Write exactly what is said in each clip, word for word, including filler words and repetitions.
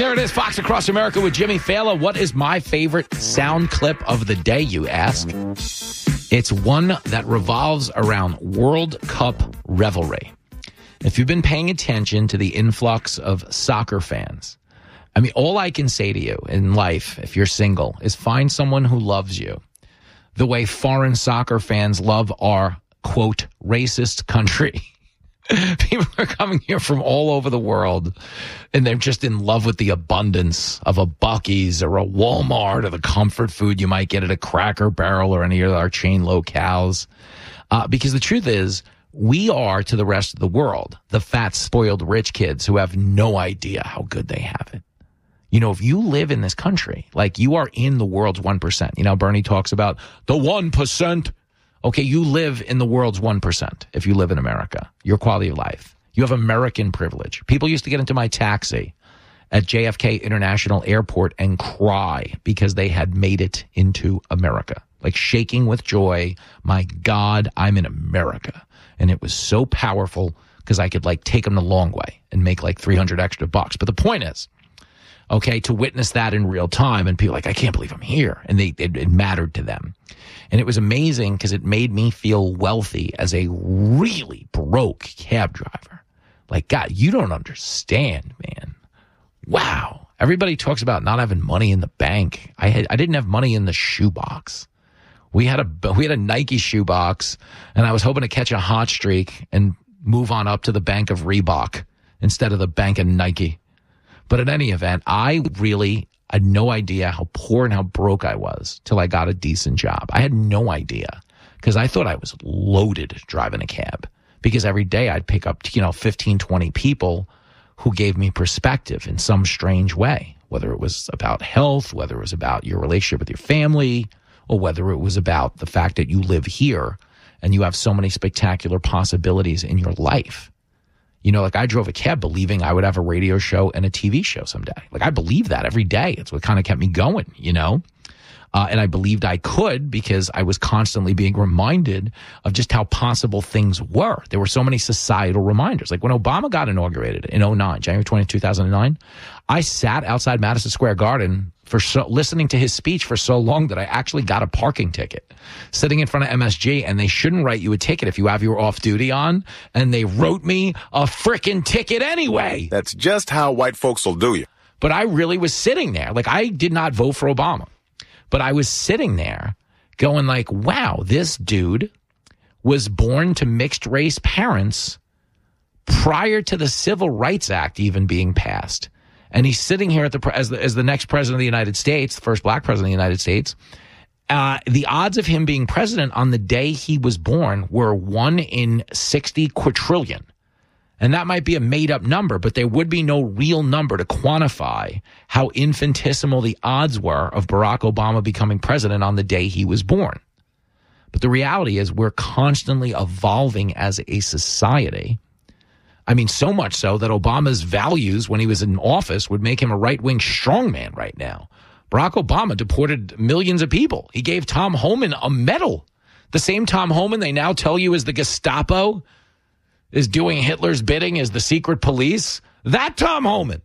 There it is, Fox Across America with Jimmy Fallon. What is my favorite sound clip of the day, you ask? It's one that revolves around World Cup revelry. If you've been paying attention to the influx of soccer fans, I mean, all I can say to you in life, if you're single, is find someone who loves you the way foreign soccer fans love our, quote, racist country. People are coming here from all over the world, and they're just in love with the abundance of a Buc-ee's or a Walmart or the comfort food you might get at a Cracker Barrel or any of our chain locales. Uh, because the truth is, we are to the rest of the world the fat, spoiled rich kids who have no idea how good they have it. You know, if you live in this country, like you are in the world's one percent. You know, Bernie talks about the one percent. Okay, you live in the world's one percent if you live in America. Your quality of life. You have American privilege. People used to get into my taxi at J F K International Airport and cry because they had made it into America. Like shaking with joy. My God, I'm in America. And it was so powerful because I could like take them the long way and make like three hundred extra bucks. But the point is, okay, to witness that in real time and people like, I can't believe I'm here. And they it, it mattered to them. And it was amazing because it made me feel wealthy as a really broke cab driver. Like, God, you don't understand, man. Wow. Everybody talks about not having money in the bank. I had I didn't have money in the shoebox. We had a we had a Nike shoebox, and I was hoping to catch a hot streak and move on up to the bank of Reebok instead of the bank of Nike. But in any event, I really I had no idea how poor and how broke I was till I got a decent job. I had no idea because I thought I was loaded driving a cab because every day I'd pick up, you know, fifteen, twenty people who gave me perspective in some strange way, whether it was about health, whether it was about your relationship with your family, or whether it was about the fact that you live here and you have so many spectacular possibilities in your life. You know, like I drove a cab believing I would have a radio show and a T V show someday. Like I believed that every day. It's what kind of kept me going, you know? Uh, and I believed I could because I was constantly being reminded of just how possible things were. There were so many societal reminders. Like when Obama got inaugurated in oh nine, January twentieth, two thousand nine, I sat outside Madison Square Garden for so, listening to his speech for so long that I actually got a parking ticket sitting in front of M S G, and they shouldn't write you a ticket if you have your off duty on. And they wrote me a frickin' ticket anyway. That's just how white folks will do you. But I really was sitting there. Like I did not vote for Obama. But I was sitting there going like, wow, this dude was born to mixed race parents prior to the Civil Rights Act even being passed. And he's sitting here at the as the, as the next president of the United States, the first black president of the United States. Uh, the odds of him being president on the day he was born were one in sixty quadrillion. And that might be a made-up number, but there would be no real number to quantify how infinitesimal the odds were of Barack Obama becoming president on the day he was born. But the reality is we're constantly evolving as a society. I mean, so much so that Obama's values when he was in office would make him a right-wing strongman right now. Barack Obama deported millions of people. He gave Tom Homan a medal. The same Tom Homan they now tell you is the Gestapo, is doing Hitler's bidding as the secret police. That Tom Homan.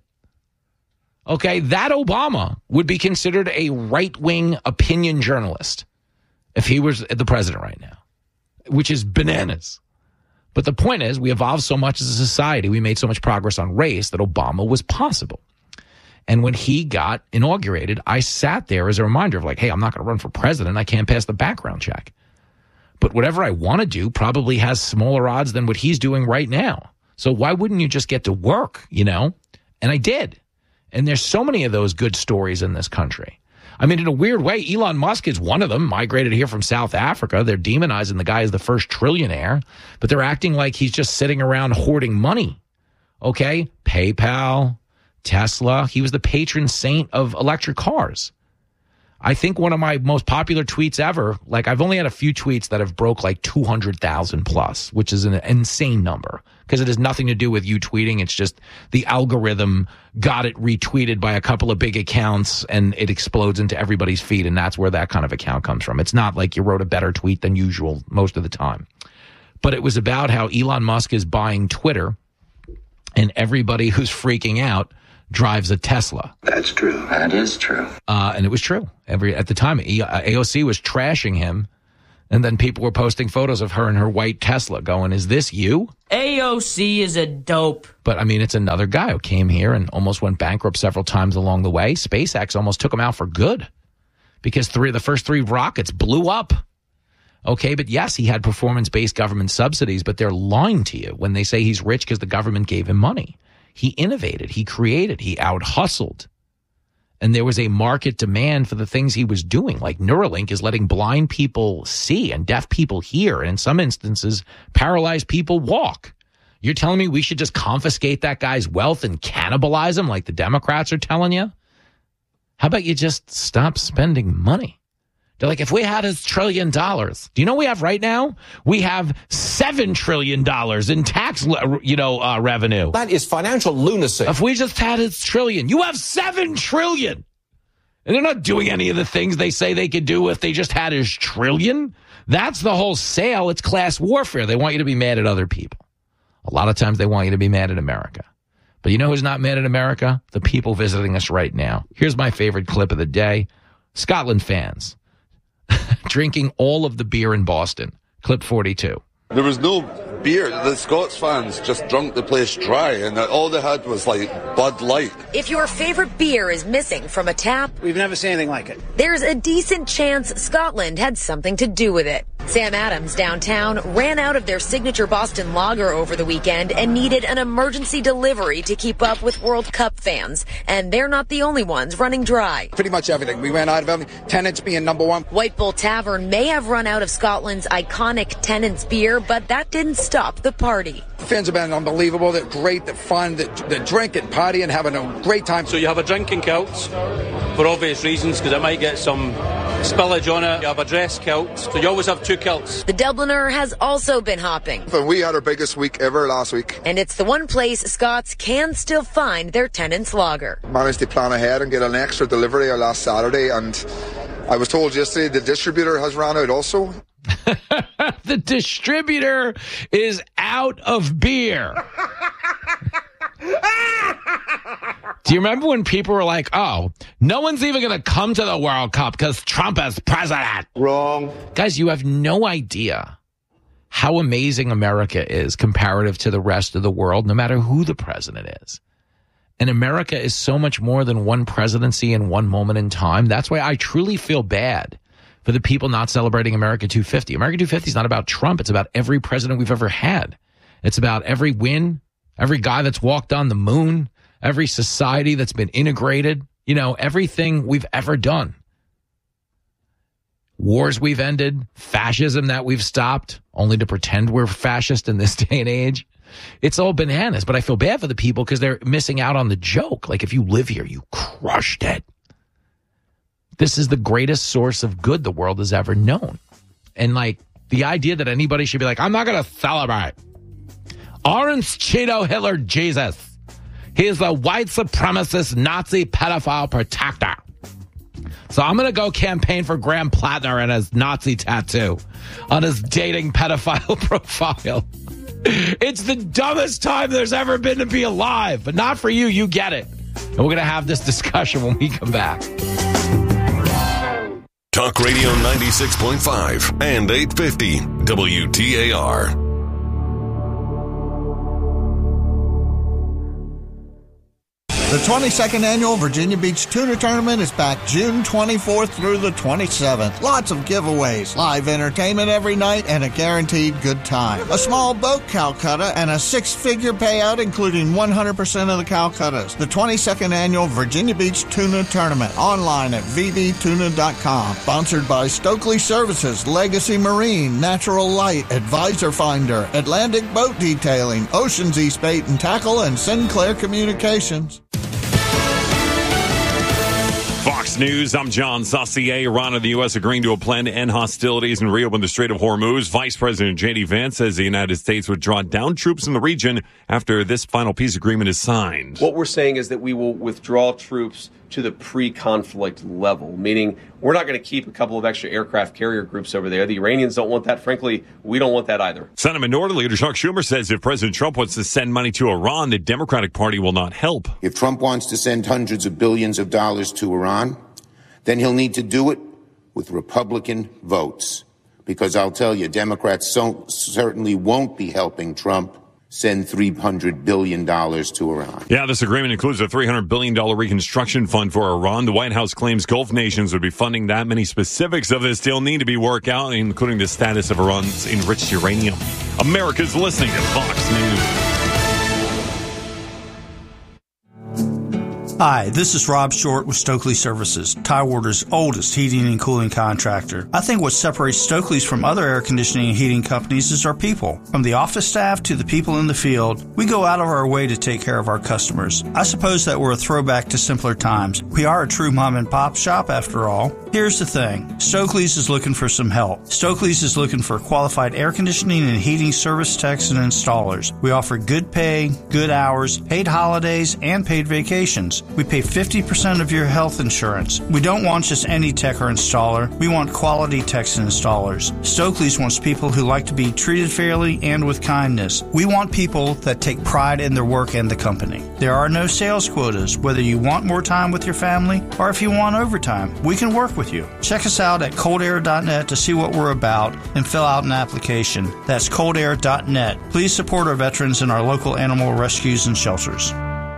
Okay, that Obama would be considered a right-wing opinion journalist if he was the president right now, which is bananas. But the point is, we evolved so much as a society, we made so much progress on race that Obama was possible. And when he got inaugurated, I sat there as a reminder of like, hey, I'm not going to run for president. I can't pass the background check. But whatever I want to do probably has smaller odds than what he's doing right now. So why wouldn't you just get to work, you know? And I did. And there's so many of those good stories in this country. I mean, in a weird way, Elon Musk is one of them, migrated here from South Africa. They're demonizing the guy as the first trillionaire, but they're acting like he's just sitting around hoarding money. Okay? PayPal, Tesla. He was the patron saint of electric cars. I think one of my most popular tweets ever, like I've only had a few tweets that have broke like two hundred thousand plus, which is an insane number because it has nothing to do with you tweeting. It's just the algorithm got it retweeted by a couple of big accounts and it explodes into everybody's feed. And that's where that kind of account comes from. It's not like you wrote a better tweet than usual most of the time. But it was about how Elon Musk is buying Twitter and everybody who's freaking out drives a Tesla. That's true. That is true. Uh, and it was true. Every at the time, A O C was trashing him, and then people were posting photos of her in her white Tesla going, is this you? A O C is a dope. But, I mean, it's another guy who came here and almost went bankrupt several times along the way. SpaceX almost took him out for good because three the first three rockets blew up. Okay, but yes, he had performance-based government subsidies, but they're lying to you when they say he's rich because the government gave him money. He innovated, he created, he out-hustled. And there was a market demand for the things he was doing. Like Neuralink is letting blind people see and deaf people hear, and in some instances, paralyzed people walk. You're telling me we should just confiscate that guy's wealth and cannibalize him like the Democrats are telling you? How about you just stop spending money? They're like, if we had a trillion dollars, do you know what we have right now? We have seven trillion dollars in tax, you know, uh, revenue. That is financial lunacy. If we just had a trillion, you have seven trillion. And they're not doing any of the things they say they could do if they just had a trillion. That's the whole sale. It's class warfare. They want you to be mad at other people. A lot of times they want you to be mad at America. But you know who's not mad at America? The people visiting us right now. Here's my favorite clip of the day. Scotland fans drinking all of the beer in Boston. Clip forty-two. There was no beer. The Scots fans just drunk the place dry, and all they had was, like, Bud Light. If your favorite beer is missing from a tap, we've never seen anything like it. There's a decent chance Scotland had something to do with it. Sam Adams downtown ran out of their signature Boston lager over the weekend and needed an emergency delivery to keep up with World Cup fans. And they're not the only ones running dry. Pretty much everything. We ran out of everything. Tennent's being number one. White Bull Tavern may have run out of Scotland's iconic Tennent's beer, but that didn't stop the party. Fans have been unbelievable. They're great. They're fun. They're, they're drinking, partying, having a great time. So you have a drinking kilt for obvious reasons, because it might get some spillage on it. You have a dress kilt, so you always have two kilts. The Dubliner has also been hopping. And we had our biggest week ever last week. And it's the one place Scots can still find their Tennent's lager. Managed to plan ahead and get an extra delivery last Saturday, and I was told yesterday the distributor has ran out also. The distributor is out of beer. Do you remember when people were like, oh, no one's even going to come to the World Cup because Trump is president? Wrong. Guys, you have no idea how amazing America is comparative to the rest of the world, no matter who the president is. And America is so much more than one presidency in one moment in time. That's why I truly feel bad for the people not celebrating America two fifty. America two fifty is not about Trump. It's about every president we've ever had. It's about every win, every guy that's walked on the moon, every society that's been integrated, you know, everything we've ever done. Wars we've ended, fascism that we've stopped, only to pretend we're fascist in this day and age. It's all bananas, but I feel bad for the people because they're missing out on the joke. Like, if you live here, you crushed it. This is the greatest source of good the world has ever known. And, like, the idea that anybody should be like, I'm not going to celebrate. Orange Cheeto Hitler Jesus. He is the white supremacist Nazi pedophile protector. So I'm going to go campaign for Graham Plattner and his Nazi tattoo on his dating pedophile profile. It's the dumbest time there's ever been to be alive, but not for you. You get it. And we're going to have this discussion when we come back. Talk Radio ninety-six point five and eight fifty W T A R. The twenty-second Annual Virginia Beach Tuna Tournament is back June twenty-fourth through the twenty-seventh. Lots of giveaways, live entertainment every night, and a guaranteed good time. A small boat Calcutta and a six-figure payout, including one hundred percent of the Calcuttas. The twenty-second Annual Virginia Beach Tuna Tournament, online at v v tuna dot com. Sponsored by Stokely Services, Legacy Marine, Natural Light, Advisor Finder, Atlantic Boat Detailing, Oceans East Bait and Tackle, and Sinclair Communications. Fox News, I'm John Saucier. Iran and the U S agreeing to a plan to end hostilities and reopen the Strait of Hormuz. Vice President J D Vance says the United States would draw down troops in the region after this final peace agreement is signed. What we're saying is that we will withdraw troops to the pre-conflict level, meaning we're not going to keep a couple of extra aircraft carrier groups over there. The Iranians don't want that. Frankly, we don't want that either. Senate Minority Leader Chuck Schumer says if President Trump wants to send money to Iran, the Democratic Party will not help. If Trump wants to send hundreds of billions of dollars to Iran, then he'll need to do it with Republican votes. Because I'll tell you, Democrats so, certainly won't be helping Trump send three hundred billion dollars to Iran. Yeah, this agreement includes a three hundred billion dollars reconstruction fund for Iran. The White House claims Gulf nations would be funding that. Many specifics of this deal need to be worked out, including the status of Iran's enriched uranium. America's listening to Fox News. Hi, this is Rob Short with Stokely Services, Tidewater's oldest heating and cooling contractor. I think what separates Stokely's from other air conditioning and heating companies is our people. From the office staff to the people in the field, we go out of our way to take care of our customers. I suppose that we're a throwback to simpler times. We are a true mom and pop shop after all. Here's the thing. Stokely's is looking for some help. Stokely's is looking for qualified air conditioning and heating service techs and installers. We offer good pay, good hours, paid holidays, and paid vacations. We pay fifty percent of your health insurance. We don't want just any tech or installer. We want quality techs and installers. Stokely's wants people who like to be treated fairly and with kindness. We want people that take pride in their work and the company. There are no sales quotas. Whether you want more time with your family or if you want overtime, we can work with you. Check us out at cold air dot net to see what we're about and fill out an application. That's cold air dot net. Please support our veterans and our local animal rescues and shelters.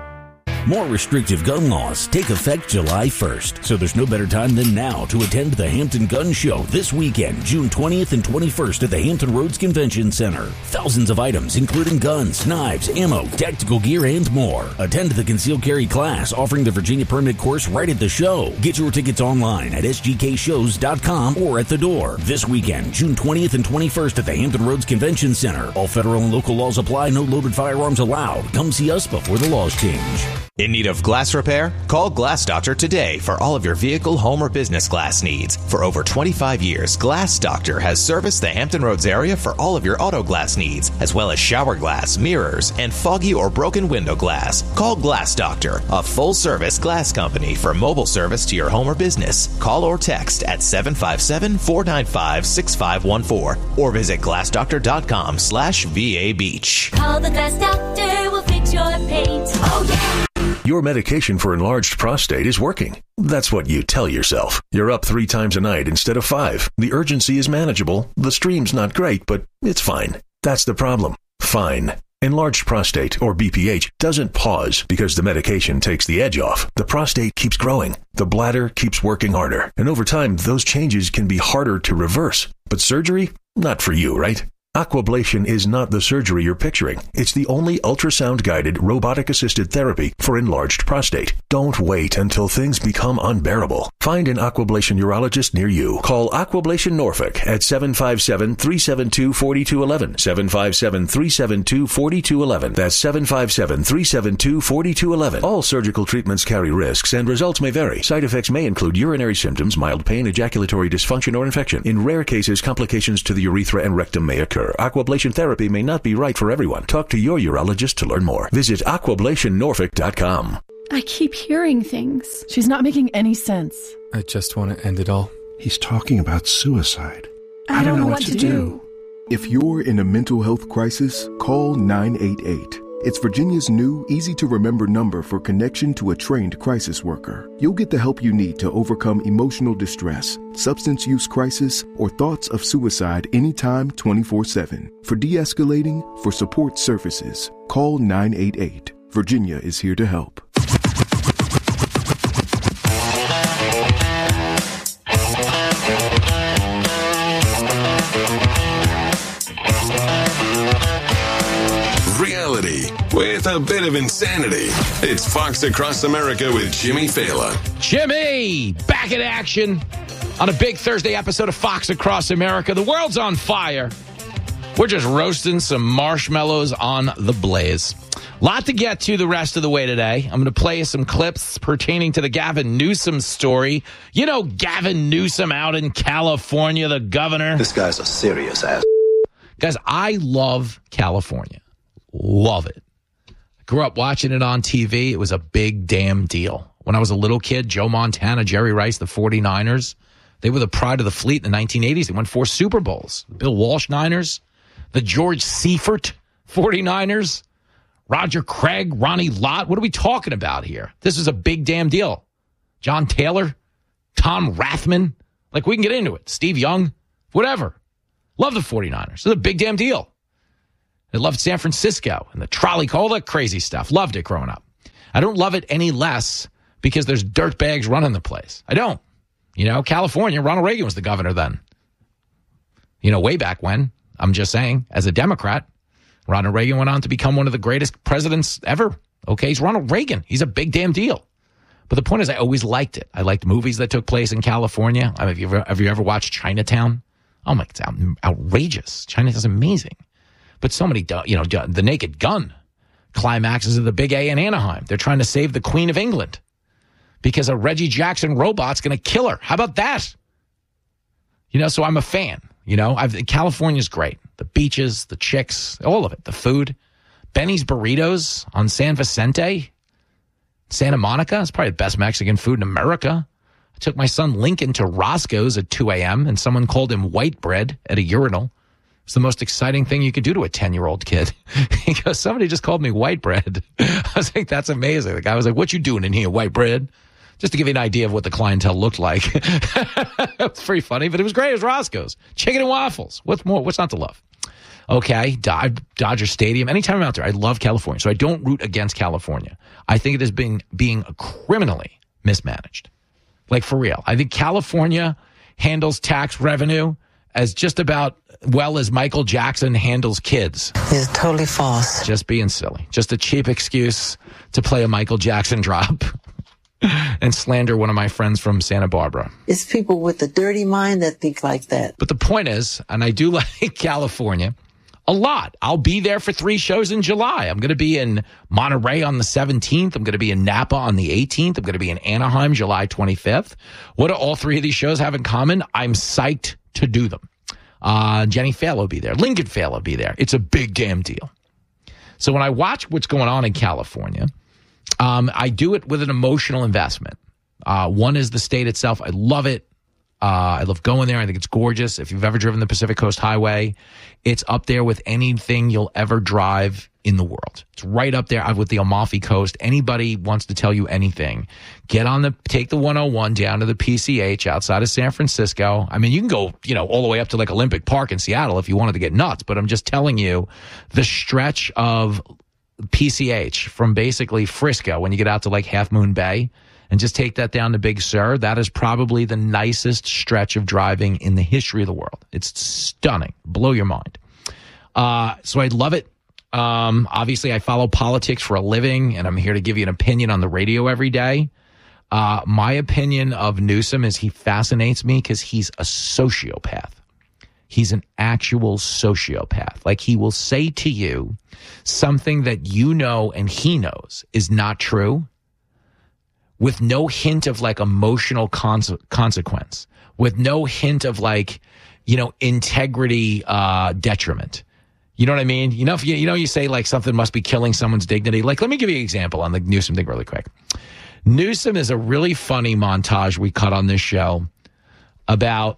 More restrictive gun laws take effect July first, so there's no better time than now to attend the Hampton Gun Show this weekend, June twentieth and twenty-first at the Hampton Roads Convention Center. Thousands of items, including guns, knives, ammo, tactical gear, and more. Attend the concealed carry class offering the Virginia Permit course right at the show. Get your tickets online at s g k shows dot com or at the door. This weekend, June twentieth and twenty-first at the Hampton Roads Convention Center. All federal and local laws apply. No loaded firearms allowed. Come see us before the laws change. In need of glass repair? Call Glass Doctor today for all of your vehicle, home, or business glass needs. For over twenty-five years, Glass Doctor has serviced the Hampton Roads area for all of your auto glass needs, as well as shower glass, mirrors, and foggy or broken window glass. Call Glass Doctor, a full-service glass company for mobile service to your home or business. Call or text at seven five seven, four nine five, six five one four or visit glass doctor dot com slash V A Beach. Call the Glass Doctor, we'll fix your paint. Oh, yeah! Your medication for enlarged prostate is working. That's what you tell yourself. You're up three times a night instead of five. The urgency is manageable. The stream's not great, but it's fine. That's the problem. Fine. Enlarged prostate, or B P H, doesn't pause because the medication takes the edge off. The prostate keeps growing. The bladder keeps working harder. And over time, those changes can be harder to reverse. But surgery? Not for you, right? Aquablation is not the surgery you're picturing. It's the only ultrasound-guided, robotic-assisted therapy for enlarged prostate. Don't wait until things become unbearable. Find an Aquablation urologist near you. Call Aquablation Norfolk at seven five seven, three seven two, four two one one. seven five seven, three seven two, four two one one. That's seven five seven, three seven two, four two one one. All surgical treatments carry risks, and results may vary. Side effects may include urinary symptoms, mild pain, ejaculatory dysfunction, or infection. In rare cases, complications to the urethra and rectum may occur. Aquablation therapy may not be right for everyone. Talk to your urologist to learn more. Visit aquablation norfolk dot com. I keep hearing things. She's not making any sense. I just want to end it all. He's talking about suicide. I, I don't, don't know, know what, what to do. do. If you're in a mental health crisis, call nine eight eight. It's Virginia's new, easy-to-remember number for connection to a trained crisis worker. You'll get the help you need to overcome emotional distress, substance use crisis, or thoughts of suicide anytime twenty-four seven. For de-escalating, for support services, call nine eight eight. Virginia is here to help. Reality with a bit of insanity. It's Fox Across America with Jimmy Fallon. Jimmy, back in action on a big Thursday episode of Fox Across America. The world's on fire. We're just roasting some marshmallows on the blaze. Lot to get to the rest of the way today. I'm going to play you some clips pertaining to the Gavin Newsom story. You know Gavin Newsom out in California, the governor. This guy's a serious ass. Guys, I love California. Love it. Grew up watching it on T V. It was a big damn deal. When I was a little kid, Joe Montana, Jerry Rice, the forty-niners, they were the pride of the fleet in the nineteen eighties. They won four Super Bowls. Bill Walsh Niners, the George Seifert forty-niners, Roger Craig, Ronnie Lott. What are we talking about here? This is a big damn deal. John Taylor, Tom Rathman. Like, we can get into it. Steve Young, whatever. Love the forty-niners. It's a big damn deal. I loved San Francisco and the trolley, all that crazy stuff. Loved it growing up. I don't love it any less because there's dirtbags running the place. I don't. You know, California, Ronald Reagan was the governor then. You know, way back when. I'm just saying, as a Democrat, Ronald Reagan went on to become one of the greatest presidents ever. Okay, he's Ronald Reagan. He's a big damn deal. But the point is, I always liked it. I liked movies that took place in California. I mean, have you ever, have you ever watched Chinatown? Oh my, it's out, outrageous. Chinatown's amazing. But so many, you know, The Naked Gun climaxes of the Big A in Anaheim. They're trying to save the Queen of England because a Reggie Jackson robot's going to kill her. How about that? You know, so I'm a fan. You know, I've, California's great. The beaches, the chicks, all of it. The food. Benny's Burritos on San Vicente, Santa Monica. It's probably the best Mexican food in America. I took my son Lincoln to Roscoe's at two a.m. and someone called him white bread at a urinal. It's the most exciting thing you could do to a ten-year-old kid. He goes, somebody just called me white bread. I was like, that's amazing. The guy was like, what you doing in here, white bread? Just to give you an idea of what the clientele looked like. It's pretty funny, but it was great. It was Roscoe's. Chicken and waffles. What's more? What's not to love? Okay, Dodger Stadium. Anytime I'm out there, I love California. So I don't root against California. I think it is being, being criminally mismanaged. Like, for real. I think California handles tax revenue as just about well as Michael Jackson handles kids. It's totally false. Just being silly. Just a cheap excuse to play a Michael Jackson drop and slander one of my friends from Santa Barbara. It's people with a dirty mind that think like that. But the point is, and I do like California a lot. I'll be there for three shows in July. I'm going to be in Monterey on the seventeenth. I'm going to be in Napa on the eighteenth. I'm going to be in Anaheim July twenty-fifth. What do all three of these shows have in common? I'm psyched to do them. Uh, Jenny Fale will be there. Lincoln Fale will be there. It's a big damn deal. So when I watch what's going on in California, um, I do it with an emotional investment. Uh, one is the state itself. I love it. Uh, I love going there. I think it's gorgeous. If you've ever driven the Pacific Coast Highway, it's up there with anything you'll ever drive in the world. It's right up there with the Amalfi Coast. Anybody wants to tell you anything, get on the, take the one oh one down to the P C H outside of San Francisco. I mean, you can go, you know, all the way up to like Olympic Park in Seattle if you wanted to get nuts, but I'm just telling you the stretch of P C H from basically Frisco when you get out to like Half Moon Bay and just take that down to Big Sur. That is probably the nicest stretch of driving in the history of the world. It's stunning. Blow your mind. Uh, so I love it. Um, obviously, I follow politics for a living, and I'm here to give you an opinion on the radio every day. Uh, my opinion of Newsom is he fascinates me because he's a sociopath. He's an actual sociopath. Like, he will say to you something that you know and he knows is not true with no hint of, like, emotional cons- consequence, with no hint of, like, you know, integrity uh, detriment. You know what I mean? You know, if you, you know, you say like something must be killing someone's dignity. Like, let me give you an example on the Newsom thing really quick. Newsom is a really funny montage we cut on this show about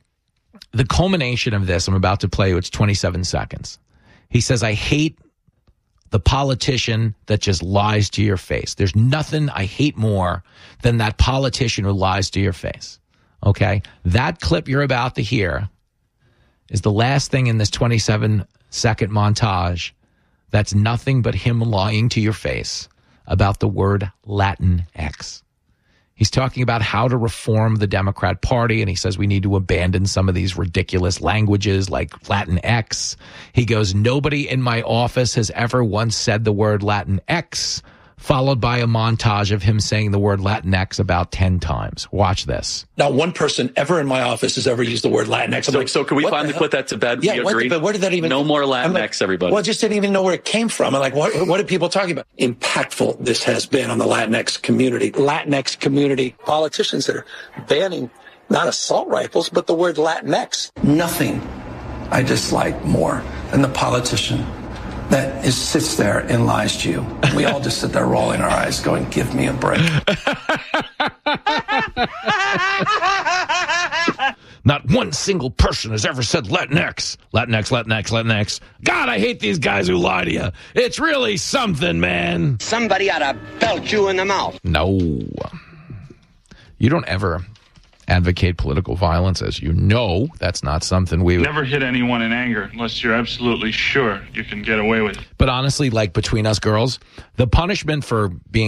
the culmination of this. I'm about to play you. It's twenty-seven seconds. He says, I hate the politician that just lies to your face. There's nothing I hate more than that politician who lies to your face. Okay? That clip you're about to hear is the last thing in this twenty-seven second montage that's nothing but him lying to your face about the word Latinx. He's talking about how to reform the Democrat Party, and he says we need to abandon some of these ridiculous languages like Latinx. He goes, nobody in my office has ever once said the word Latinx followed by a montage of him saying the word Latinx about ten times. Watch this. Not one person ever in my office has ever used the word Latinx. I'm So, like, so can we what finally put that to bed? Yeah, we what, agree? but where did that even... No more Latinx, like, everybody. Well, I just didn't even know where it came from. I'm like, what, what are people talking about? Impactful this has been on the Latinx community. Latinx community. Politicians that are banning not assault rifles, but the word Latinx. Nothing I dislike more than the politician that is, sits there and lies to you. We all just sit there rolling our eyes going, give me a break. Not one single person has ever said Latinx. Latinx, Latinx, Latinx. God, I hate these guys who lie to you. It's really something, man. Somebody ought to belt you in the mouth. No. You don't ever advocate political violence, as you know. That's not something we would... Never hit anyone in anger unless you're absolutely sure you can get away with it. But honestly, like between us girls, the punishment for being